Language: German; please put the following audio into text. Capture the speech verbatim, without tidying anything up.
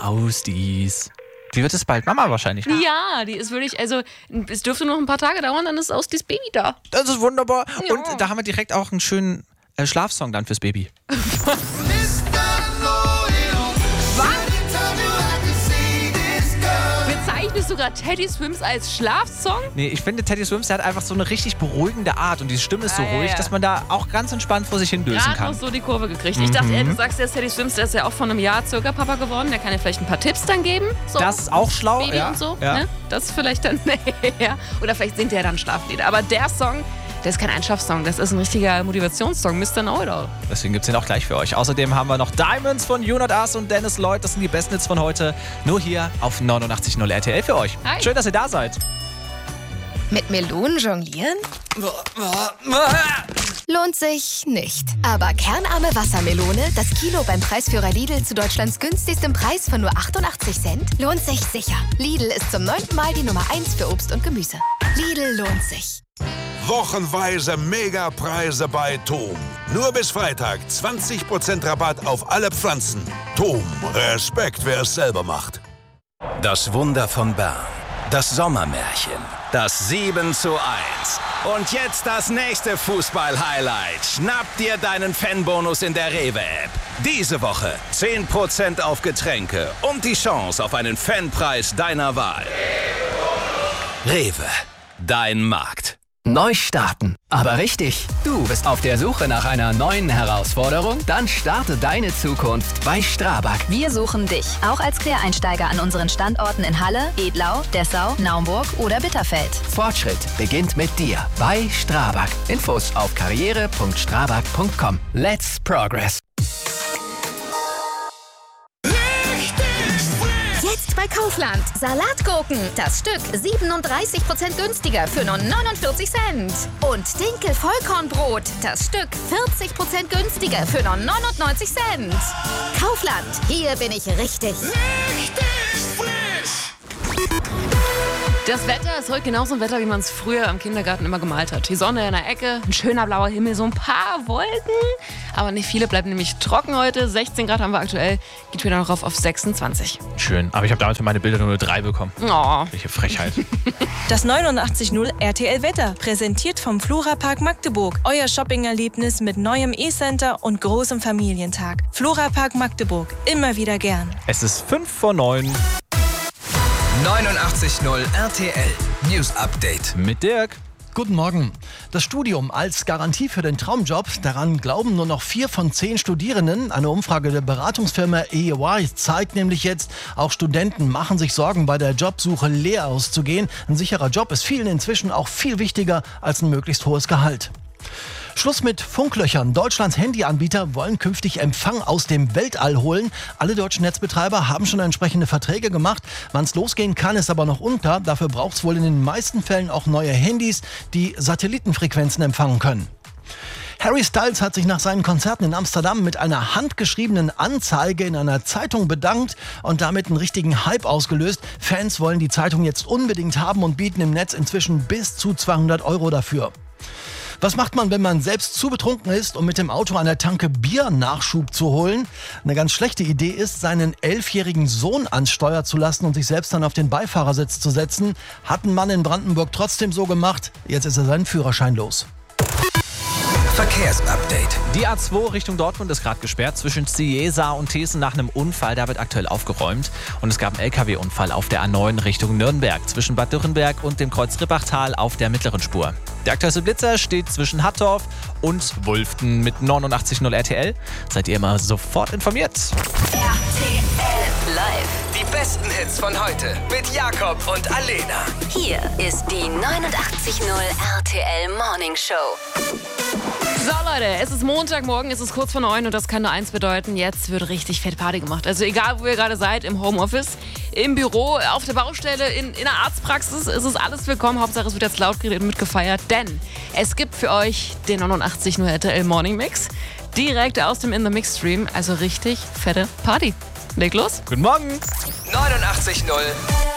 Ausdies. Die wird es bald Mama wahrscheinlich. Ne? Ja, die ist wirklich, also es dürfte noch ein paar Tage dauern, dann ist Ausdies Baby da. Das ist wunderbar. Ja. Und da haben wir direkt auch einen schönen äh, Schlafsong dann fürs Baby. Bezeichnest du gerade Teddy Swims als Schlafsong? Nee, ich finde, Teddy Swims, der hat einfach so eine richtig beruhigende Art und die Stimme ist so Ah, ruhig, ja. dass man da auch ganz entspannt vor sich hin dösen Gerade kann. noch so die Kurve gekriegt. Ich dachte, ey, du sagst jetzt, Teddy Swims, der ist ja auch vor einem Jahr circa Papa geworden. Der kann ja vielleicht ein paar Tipps dann geben. So, Das ist auch schlau. Baby ja, und so. ja. Ne? Das ist vielleicht dann, ja. Oder vielleicht singt er dann Schlaflieder. Aber der Song, der ist kein Einschlafsong, das ist ein richtiger Motivationssong. Mister Know-It-All. Deswegen gibt es den auch gleich für euch. Außerdem haben wir noch Diamonds von You Not Us und Dennis Lloyd. Das sind die besten Hits von heute. Nur hier auf neunundachtzig Komma null R T L für euch. Hi. Schön, dass ihr da seid. Mit Melonen jonglieren? Lohnt sich nicht. Aber kernarme Wassermelone, das Kilo beim Preisführer Lidl zu Deutschlands günstigstem Preis von nur achtundachtzig Cent, lohnt sich sicher. Lidl ist zum neunten Mal die Nummer eins für Obst und Gemüse. Lidl lohnt sich. Wochenweise Megapreise bei Tom. Nur bis Freitag zwanzig Prozent Rabatt auf alle Pflanzen. Tom, Respekt, wer es selber macht. Das Wunder von Bern. Das Sommermärchen. Das sieben zu eins. Und jetzt das nächste Fußball-Highlight. Schnapp dir deinen Fanbonus in der Rewe-App. Diese Woche zehn Prozent auf Getränke und die Chance auf einen Fanpreis deiner Wahl. Rewe. Dein Markt. Neu starten. Aber richtig. Du bist auf der Suche nach einer neuen Herausforderung? Dann starte deine Zukunft bei Strabag. Wir suchen dich, auch als Quereinsteiger an unseren Standorten in Halle, Edlau, Dessau, Naumburg oder Bitterfeld. Fortschritt beginnt mit dir bei Strabag. Infos auf karriere punkt strabag punkt com. Let's progress. Jetzt bei Kaufland. Salatgurken. Das Stück siebenunddreißig Prozent günstiger für nur neunundvierzig Cent. Und Dinkel-Vollkornbrot. Das Stück vierzig Prozent günstiger für nur neunundneunzig Cent. Kaufland. Hier bin ich richtig. Richtig frisch. Das Wetter ist heute genauso ein Wetter, wie man es früher im Kindergarten immer gemalt hat. Die Sonne in der Ecke, ein schöner blauer Himmel, so ein paar Wolken. Aber nicht viele, bleibt nämlich trocken heute. sechzehn Grad haben wir aktuell, geht wieder noch rauf auf sechsundzwanzig. Schön, aber ich habe damals für meine Bilder nur eine drei bekommen. Oh. Welche Frechheit. Das neunundachtzig Komma null R T L Wetter, präsentiert vom Florapark Magdeburg. Euer Shopping-Erlebnis mit neuem E-Center und großem Familientag. Florapark Magdeburg, immer wieder gern. Es ist fünf vor neun. neunundachtzig Komma null R T L News Update Mit Dirk. Guten Morgen. Das Studium als Garantie für den Traumjob, daran glauben nur noch vier von zehn Studierenden. Eine Umfrage der Beratungsfirma E Y zeigt nämlich jetzt, auch Studenten machen sich Sorgen, bei der Jobsuche leer auszugehen. Ein sicherer Job ist vielen inzwischen auch viel wichtiger als ein möglichst hohes Gehalt. Schluss mit Funklöchern. Deutschlands Handyanbieter wollen künftig Empfang aus dem Weltall holen. Alle deutschen Netzbetreiber haben schon entsprechende Verträge gemacht. Wann es losgehen kann, ist aber noch unklar. Dafür braucht es wohl in den meisten Fällen auch neue Handys, die Satellitenfrequenzen empfangen können. Harry Styles hat sich nach seinen Konzerten in Amsterdam mit einer handgeschriebenen Anzeige in einer Zeitung bedankt und damit einen richtigen Hype ausgelöst. Fans wollen die Zeitung jetzt unbedingt haben und bieten im Netz inzwischen bis zu zweihundert Euro dafür. Was macht man, wenn man selbst zu betrunken ist, um mit dem Auto an der Tanke Bier Nachschub zu holen? Eine ganz schlechte Idee ist, seinen elfjährigen Sohn ans Steuer zu lassen und sich selbst dann auf den Beifahrersitz zu setzen. Hat ein Mann in Brandenburg trotzdem so gemacht. Jetzt ist er seinen Führerschein los. Verkehrsupdate. Die A zwei Richtung Dortmund ist gerade gesperrt zwischen Ciesa und Thesen nach einem Unfall. Da wird aktuell aufgeräumt. Und es gab einen L K W-Unfall auf der A neun Richtung Nürnberg zwischen Bad Dürrenberg und dem Kreuz Rippachtal auf der mittleren Spur. Der aktuelle Blitzer steht zwischen Hattorf und Wulften mit neunundachtzig Komma null R T L. Seid ihr immer sofort informiert. R T L Live. Die besten Hits von heute mit Jakob und Alena. Hier ist die neunundachtzig Komma null R T L Morning Show. So Leute, es ist Montagmorgen, es ist kurz vor neun und das kann nur eins bedeuten, jetzt wird richtig fett Party gemacht. Also egal, wo ihr gerade seid, im Homeoffice, im Büro, auf der Baustelle, in, in der Arztpraxis, es ist alles willkommen. Hauptsache es wird jetzt laut geredet und mitgefeiert, denn es gibt für euch den neunundachtzig Komma null R T L Morning Mix direkt aus dem In The Mix Stream, also richtig fette Party. Leg los. Guten Morgen. neunundachtzig Komma null